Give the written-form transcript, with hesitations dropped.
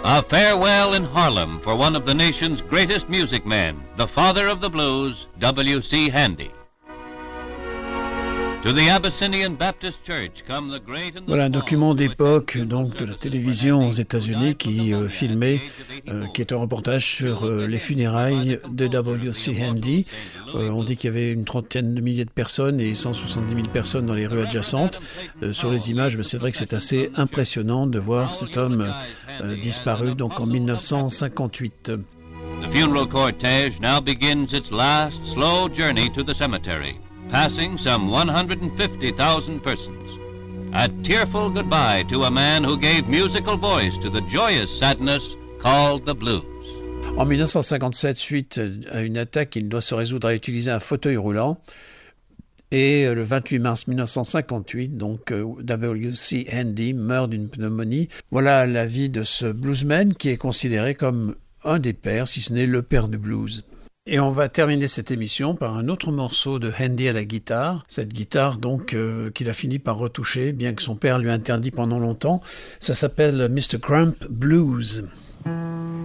A farewell in Harlem for one of the nation's greatest music men, the father of the blues, W.C. Handy. To the Abyssinian Baptist Church come the great and the Voilà un small. document d'époque donc de la télévision aux États-Unis qui filmait, qui est un reportage sur les funérailles de W.C. Handy. On dit qu'il y avait une trentaine de milliers de personnes et 170 000 personnes dans les rues adjacentes. Sur les images, mais c'est vrai que c'est assez impressionnant de voir cet homme disparu donc en 1958. The funeral cortege now begins its last slow journey to the cemetery, passing some 150,000 persons. A tearful goodbye to a man who gave musical voice to the joyous sadness called the blues. En 1957, suite à une attaque, il doit se résoudre à utiliser un fauteuil roulant. Et le 28 mars 1958, donc W.C. Handy meurt d'une pneumonie. Voilà la vie de ce bluesman qui est considéré comme un des pères, si ce n'est le père du blues. Et on va terminer cette émission par un autre morceau de Handy à la guitare. Cette guitare donc qu'il a fini par retoucher, bien que son père lui interdit pendant longtemps. Ça s'appelle Mr. Crump Blues.